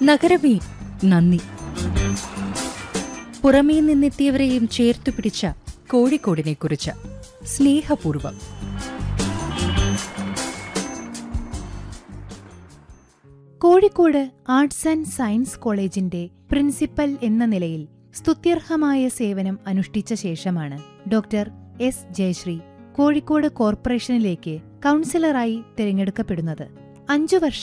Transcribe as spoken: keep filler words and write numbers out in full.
നഗരമേ നന്ദി. പുറമേ നിന്നെത്തിയവരെയും ചേർത്തുപിടിച്ച കോഴിക്കോടിനെക്കുറിച്ച് സ്നേഹപൂർവം. കോഴിക്കോട് ആർട്സ് ആൻഡ് സയൻസ് കോളേജിന്റെ പ്രിൻസിപ്പൽ എന്ന നിലയിൽ സ്തുത്യർഹമായ സേവനം അനുഷ്ഠിച്ച ശേഷമാണ് ഡോക്ടർ എസ് ജയശ്രീ കോഴിക്കോട് കോർപ്പറേഷനിലേക്ക് കൗൺസിലറായി തിരഞ്ഞെടുക്കപ്പെടുന്നത്. അഞ്ചു വർഷ